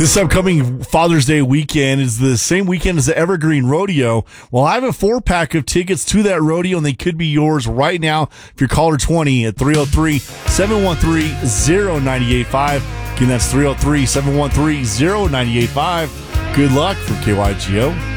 This upcoming Father's Day weekend is the same weekend as the Evergreen Rodeo. Well, I have a 4-pack of tickets to that rodeo, and they could be yours right now if you're caller 20 at 303-713-0985. Again, that's 303-713-0985. Good luck from KYGO.